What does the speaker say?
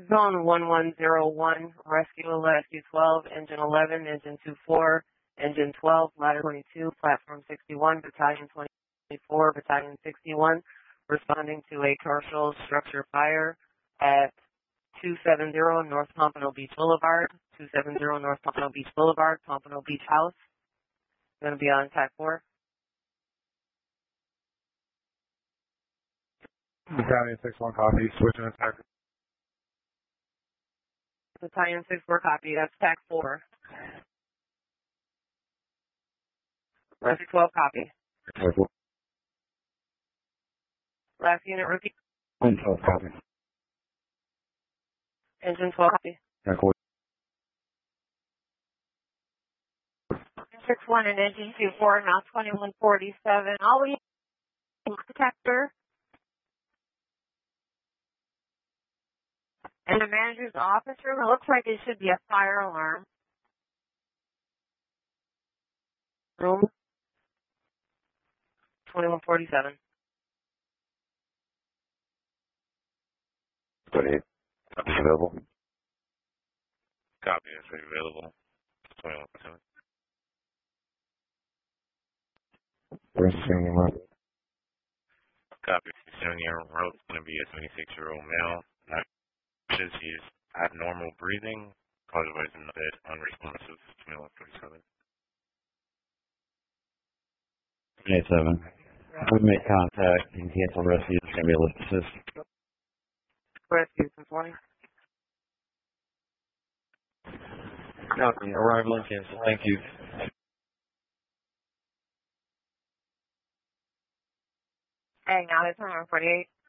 Zone 1101, Rescue 12, Engine 11, Engine 24, Engine 12, Ladder 22, Platform 61, Battalion 24, Battalion 61, responding to a partial structure fire at 270 North Pompano Beach Boulevard, 270 North Pompano Beach Boulevard, Pompano Beach House. Going to be on TAC 4. Battalion 6-1 copy, switching attack. Battalion 6-4 copy, that's TAC 4. Rescue 12 copy. Last unit rookie. Engine 12 copy. Engine 12 copy. 6-1 and Engine 2-4, now 2147. All we have detector. In the manager's office room, it looks like it should be a fire alarm. Room 2147. 28. Copy available. Copy, that's available. 2147. Where's the senior route? Copy, 70-year route is going to be a 76-year-old male. He is abnormal breathing, otherwise in the bed, unresponsive, 2147. 27. We make contact and cancel rescue. It's going to be a lift assist. Rescue 20. Copy. Arrival and cancel. Thank you. Hey, now it's 148.